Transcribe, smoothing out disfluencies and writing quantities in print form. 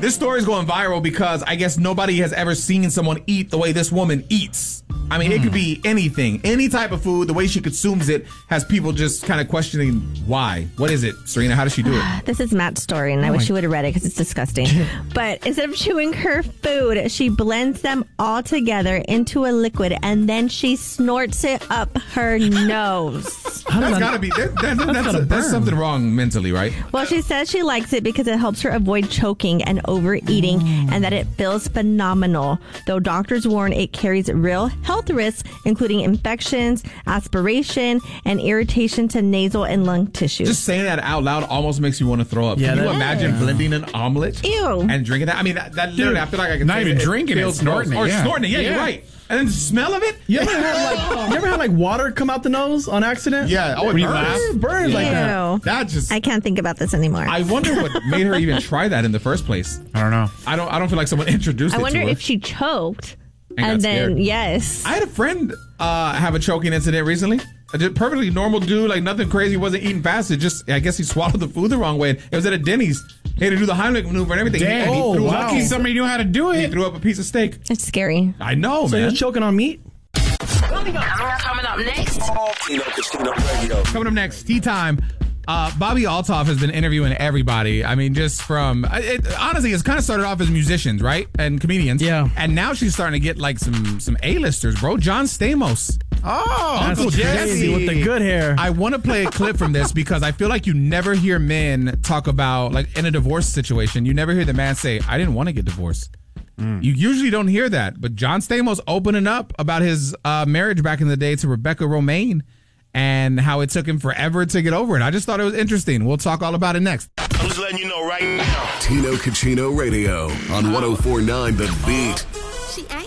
This story is going viral because I guess nobody has ever seen someone eat the way this woman eats. I mean, it could be anything. Any type of food, the way she consumes it has people just kind of questioning why. What is it, Serena? How does she do it? This is Matt's story, and I wish you would have read it because it's disgusting. But instead of chewing her food, she blends them all together into a liquid, and then she snorts it up her nose. That's got to be... That's something wrong mentally, right? Well, she says she likes it because it helps her avoid choking and overeating, and that it feels phenomenal. Though doctors warn it carries real health risks, including infections, aspiration, and irritation to nasal and lung tissues. Just saying that out loud almost makes you want to throw up. Yeah, Can you imagine blending an omelet? Ew. And drinking that? I mean, that literally, I feel like I can Not even drinking it, snorting it. Or snorting it, yeah, you're right. And then the smell of it? You ever had water come out the nose on accident? Yeah. Oh, it burns. Burns like that. That just... I can't think about this anymore. I wonder what made her even try that in the first place. I don't know. I don't feel like someone introduced it to her. I wonder if she choked. And then, scared. yes. I had a friend have a choking incident recently. A perfectly normal dude, like nothing crazy, wasn't eating fast. It just, I guess he swallowed the food the wrong way. It was at a Denny's. He had to do the Heimlich maneuver and everything. Damn, he threw lucky somebody knew how to do it. He threw up a piece of steak. It's scary. I know, So man. you're choking on meat? Coming up next. Coming up next, tea time. Bobby Altoff has been interviewing everybody. I mean, just from honestly, it's kind of started off as musicians, right, and comedians. Yeah. And now she's starting to get like some A-listers, bro. John Stamos. Oh, Uncle That's Jesse crazy with the good hair. I want to play a clip from this because I feel like you never hear men talk about, like in a divorce situation, you never hear the man say, I didn't want to get divorced. You usually don't hear that. But John Stamos opening up about his marriage back in the day to Rebecca Romaine and how it took him forever to get over it. I just thought it was interesting. We'll talk all about it next. I'm just letting you know right now. Tino Cucino Radio on 104.9 The Beat. She